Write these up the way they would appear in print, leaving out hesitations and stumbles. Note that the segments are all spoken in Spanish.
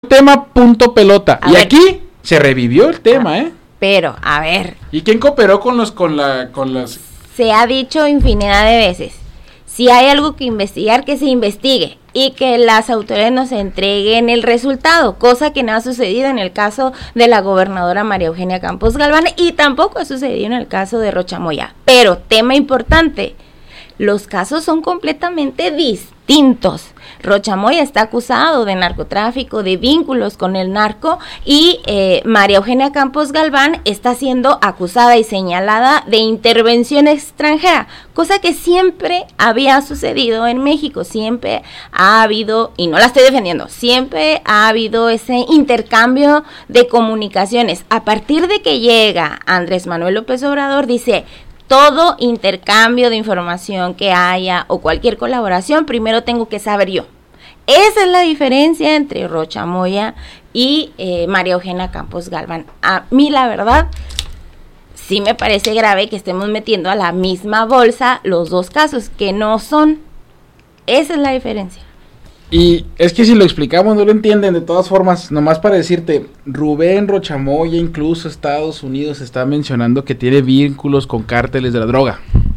tema punto pelota. Y aquí se revivió el tema, Pero, a ver. ¿Y quién cooperó con las? Se ha dicho infinidad de veces, si hay algo que investigar, que se investigue y que las autoridades nos entreguen el resultado, cosa que no ha sucedido en el caso de la gobernadora María Eugenia Campos Galván y tampoco ha sucedido en el caso de Rocha Moya. Pero, tema importante, los casos son completamente distintos. Rocha Moya está acusado de narcotráfico, de vínculos con el narco, y María Eugenia Campos Galván está siendo acusada y señalada de intervención extranjera, cosa que siempre había sucedido en México, siempre ha habido, y no la estoy defendiendo, siempre ha habido ese intercambio de comunicaciones. A partir de que llega Andrés Manuel López Obrador, dice: todo intercambio de información que haya o cualquier colaboración, primero tengo que saber yo. Esa es la diferencia entre Rocha Moya y María Eugenia Campos Galván. A mí, la verdad, sí me parece grave que estemos metiendo a la misma bolsa los dos casos, que no son. Esa es la diferencia. Y es que si lo explicamos no lo entienden. De todas formas, nomás para decirte, Rubén Rocha Moya, incluso Estados Unidos está mencionando que tiene vínculos con cárteles de la droga,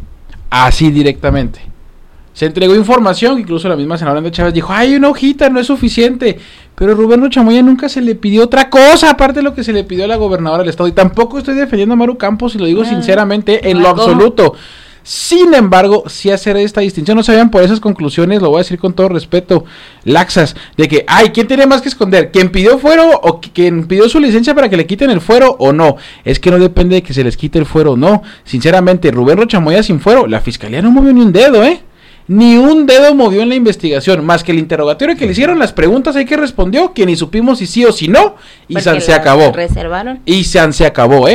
así directamente. Se entregó información, incluso la misma senadora Andrea Chávez dijo: hay una hojita, no es suficiente. Pero Rubén Rocha Moya nunca se le pidió otra cosa aparte de lo que se le pidió a la gobernadora del estado. Y tampoco estoy defendiendo a Maru Campos, y lo digo sinceramente, en lo absoluto. Sin embargo, sí hacer esta distinción, no se vayan por esas conclusiones, lo voy a decir con todo respeto, laxas, de que, ¿quién tiene más que esconder? ¿Quién pidió fuero o quien pidió su licencia para que le quiten el fuero o no? Es que no depende de que se les quite el fuero o no. Sinceramente, Rubén Rocha Moya sin fuero, la fiscalía no movió ni un dedo, ni un dedo movió en la investigación, más que el interrogatorio que le hicieron, las preguntas ahí que respondió, que ni supimos si sí o si no, y se acabó. Reservaron. Y se acabó,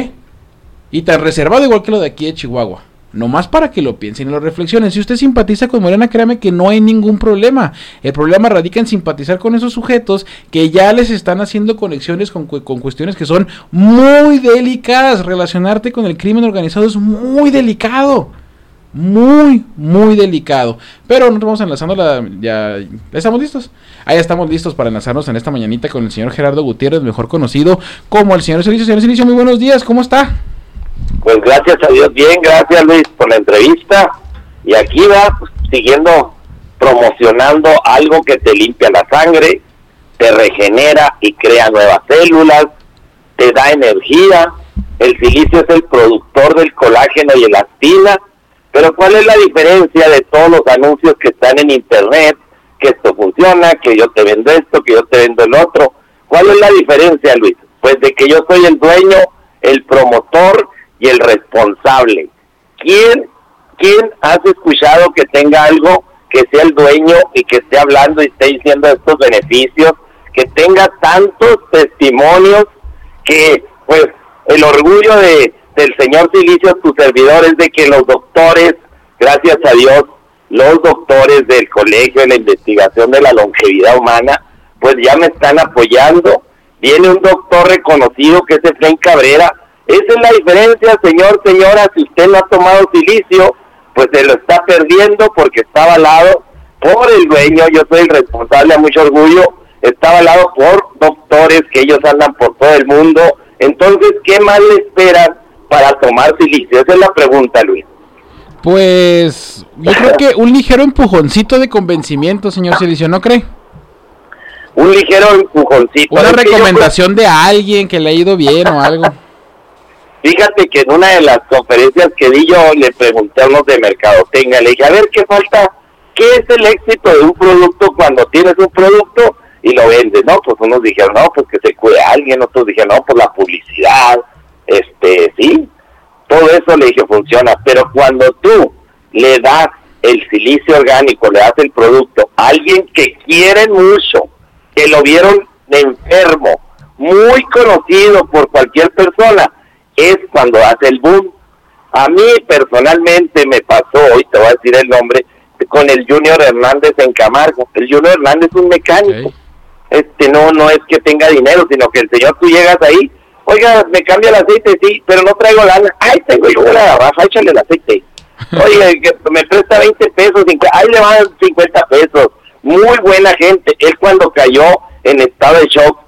y tan reservado igual que lo de aquí de Chihuahua. Nomás para que lo piensen y lo reflexionen. Si usted simpatiza con Morena, créame que no hay ningún problema. El problema radica en simpatizar con esos sujetos que ya les están haciendo conexiones con cuestiones que son muy delicadas. Relacionarte con el crimen organizado es muy delicado. Muy, muy delicado. Pero nos vamos enlazando ¿Ya estamos listos? Ahí estamos listos para enlazarnos en esta mañanita con el señor Gerardo Gutiérrez, mejor conocido como el señor Cilicio. Señor Cilicio, muy buenos días, ¿cómo está? Pues gracias a Dios, bien, gracias Luis por la entrevista, y aquí va siguiendo promocionando algo que te limpia la sangre, te regenera y crea nuevas células, te da energía. El silicio es el productor del colágeno y elastina. Pero ¿cuál es la diferencia de todos los anuncios que están en internet? Que esto funciona, que yo te vendo esto, que yo te vendo el otro. ¿Cuál es la diferencia, Luis? Pues de que yo soy el dueño, el promotor y el responsable. ¿Quién has escuchado que tenga algo, que sea el dueño y que esté hablando y esté diciendo estos beneficios, que tenga tantos testimonios, que pues el orgullo del señor Cilicio, tu servidor, es de que los doctores, gracias a Dios, los doctores del Colegio de la Investigación de la Longevidad Humana, pues ya me están apoyando. Viene un doctor reconocido que es Efraín Cabrera. Esa es la diferencia, señor, señora. Si usted no ha tomado silicio, pues se lo está perdiendo, porque está avalado por el dueño. Yo soy el responsable, a mucho orgullo. Está avalado por doctores que ellos andan por todo el mundo. Entonces, ¿qué más le esperan para tomar silicio? Esa es la pregunta, Luis. Pues yo creo que un ligero empujoncito de convencimiento, señor Cilicio, ¿no cree? Un ligero empujoncito. Una recomendación de alguien que le ha ido bien o algo. Fíjate que en una de las conferencias que di, yo le pregunté a unos de mercadotecnia, le dije, a ver, ¿qué falta? ¿Qué es el éxito de un producto cuando tienes un producto y lo vendes? No, pues unos dijeron, no, pues que se cuide a alguien, otros dijeron, no, pues la publicidad, sí, todo eso le dije funciona, pero cuando tú le das el silicio orgánico, le das el producto a alguien que quieren mucho, que lo vieron enfermo, muy conocido por cualquier persona, es cuando hace el boom. A mí personalmente me pasó, hoy te voy a decir el nombre, con el Junior Hernández en Camargo. El Junior Hernández es un mecánico. No es que tenga dinero, sino que el señor, tú llegas ahí, oiga, me cambia el aceite, sí, pero no traigo lana. Ay, tengo yo una garrafa, échale el aceite. Oiga, me presta 20 pesos, ahí le van 50 pesos. Muy buena gente. Él cuando cayó en estado de shock